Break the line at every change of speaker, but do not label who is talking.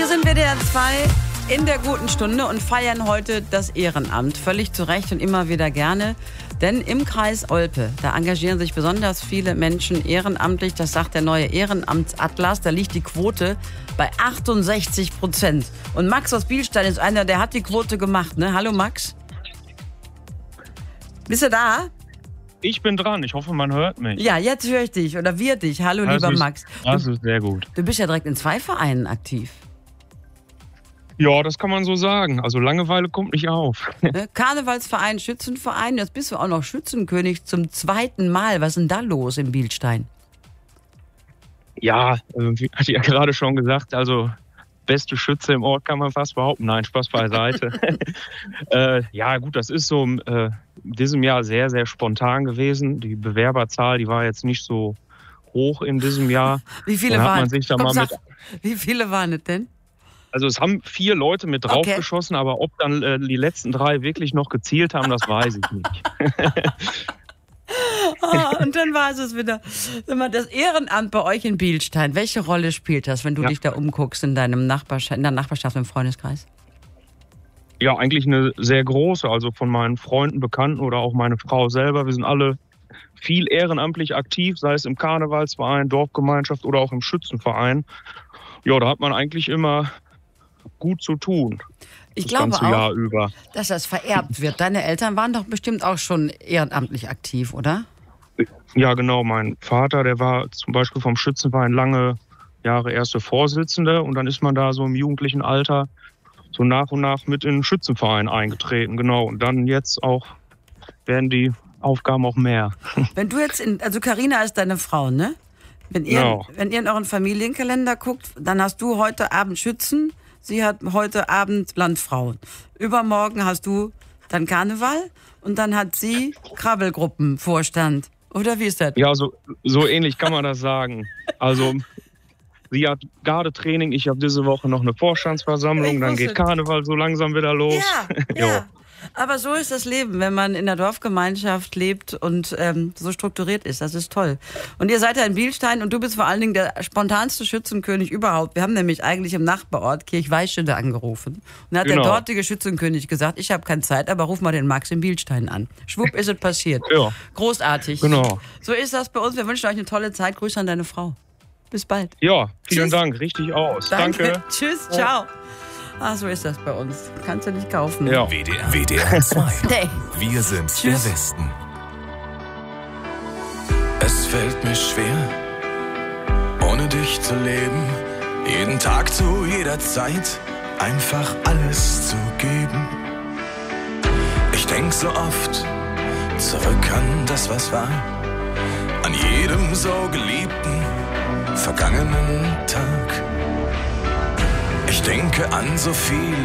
Wir sind WDR 2 in der guten Stunde und feiern heute das Ehrenamt. Völlig zu Recht und immer wieder gerne. Denn im Kreis Olpe, da engagieren sich besonders viele Menschen ehrenamtlich. Das sagt der neue Ehrenamtsatlas. Da liegt die Quote bei 68%. Und Max aus Bielstein ist einer, der hat die Quote gemacht. Ne? Hallo Max. Bist du da?
Ich bin dran. Ich hoffe, man hört mich.
Ja, jetzt höre ich dich oder wir dich. Hallo, lieber Max.
Das ist sehr gut.
Du bist ja direkt in 2 Vereinen aktiv.
Ja, das kann man so sagen. Also Langeweile kommt nicht auf.
Karnevalsverein, Schützenverein. Jetzt bist du auch noch Schützenkönig zum 2. Mal. Was ist denn da los in Bielstein?
Ja, wie hatte ich ja gerade schon gesagt, also beste Schütze im Ort kann man fast behaupten. Nein, Spaß beiseite. Ja gut, das ist so in diesem Jahr sehr, sehr spontan gewesen. Die Bewerberzahl, die war jetzt nicht so hoch in diesem Jahr.
Wie viele waren es? Wie viele waren es denn?
Also es haben 4 Leute mit draufgeschossen, aber ob dann die letzten 3 wirklich noch gezielt haben, das weiß ich nicht.
Und dann war es wieder. Das Ehrenamt bei euch in Bielstein, welche Rolle spielt das, wenn du dich da umguckst in der Nachbarschaft, im Freundeskreis?
Ja, eigentlich eine sehr große. Also von meinen Freunden, Bekannten oder auch meine Frau selber. Wir sind alle viel ehrenamtlich aktiv, sei es im Karnevalsverein, Dorfgemeinschaft oder auch im Schützenverein. Ja, da hat man eigentlich immer gut zu tun.
Ich glaube auch, dass das vererbt wird. Deine Eltern waren doch bestimmt auch schon ehrenamtlich aktiv, oder?
Ja, genau. Mein Vater, der war zum Beispiel vom Schützenverein lange Jahre erste Vorsitzende und dann ist man da so im jugendlichen Alter so nach und nach mit in den Schützenverein eingetreten. Genau. Und dann jetzt auch werden die Aufgaben auch mehr. Wenn
du jetzt also Carina ist deine Frau, ne? Wenn ihr in euren Familienkalender guckt, dann hast du heute Abend Schützen. Sie hat heute Abend Landfrauen. Übermorgen hast du dann Karneval und dann hat sie Krabbelgruppenvorstand. Oder wie ist das?
Ja, so ähnlich kann man das sagen. Also sie hat Gardetraining, ich habe diese Woche noch eine Vorstandsversammlung, dann geht Karneval so langsam wieder los.
Ja. Aber so ist das Leben, wenn man in der Dorfgemeinschaft lebt und so strukturiert ist. Das ist toll. Und ihr seid ja in Bielstein und du bist vor allen Dingen der spontanste Schützenkönig überhaupt. Wir haben nämlich eigentlich im Nachbarort Kirchweihschütte angerufen. Und da hat der dortige Schützenkönig gesagt, ich habe keine Zeit, aber ruf mal den Max in Bielstein an. Schwupp ist es passiert. Ja. Großartig.
Genau.
So ist das bei uns. Wir wünschen euch eine tolle Zeit. Grüße an deine Frau. Bis bald.
Ja, vielen Dank. Richtig aus. Danke.
Tschüss, ciao. So ist das bei uns. Kannst du nicht kaufen.
Ja. WDR 2. Nee. Wir sind der Westen. Es fällt mir schwer, ohne dich zu leben. Jeden Tag zu jeder Zeit einfach alles zu geben. Ich denk so oft zurück an das, was war. An jedem so geliebten, vergangenen Tag. Ich denke an so viel